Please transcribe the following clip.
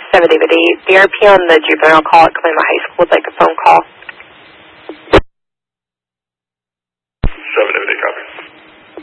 7 David 8. The RP on the juvenile call at Kalama High School would like a phone